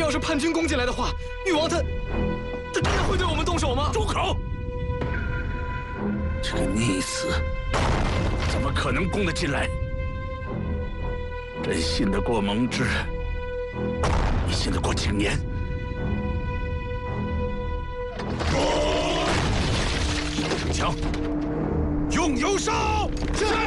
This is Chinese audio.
要是叛军攻进来的话，誉王他真的会对我们动手吗？ 住口！这个逆子怎么可能攻得进来？朕信得过蒙挚，你信得过景年？枪，用油烧！是。